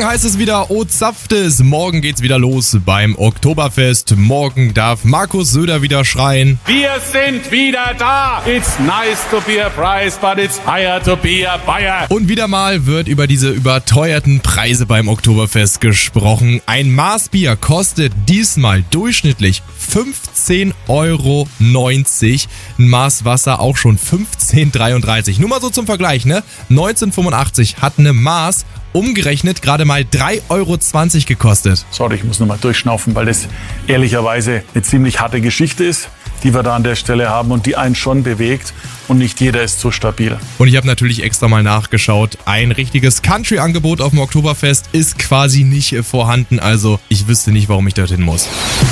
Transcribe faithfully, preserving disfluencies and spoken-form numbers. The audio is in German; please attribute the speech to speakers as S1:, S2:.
S1: heißt es wieder, oh zapft es. Morgen geht's wieder los beim Oktoberfest. Morgen darf Markus Söder wieder schreien.
S2: Wir sind wieder da. It's nice to be a prize, but it's higher to be a buyer.
S1: Und wieder mal wird über diese überteuerten Preise beim Oktoberfest gesprochen. Ein Maßbier kostet diesmal durchschnittlich fünfzehn Euro neunzig. Ein Maß Wasser auch schon fünfzehn dreiunddreißig. Nur mal so zum Vergleich, ne? neunzehnhundertfünfundachtzig hat eine Maß umgerechnet gerade mal drei Euro zwanzig gekostet.
S2: Sorry, ich muss nochmal durchschnaufen, weil das ehrlicherweise eine ziemlich harte Geschichte ist, die wir da an der Stelle haben und die einen schon bewegt. Und nicht jeder ist so stabil.
S1: Und ich habe natürlich extra mal nachgeschaut. Ein richtiges Country-Angebot auf dem Oktoberfest ist quasi nicht vorhanden. Also ich wüsste nicht, warum ich dorthin muss.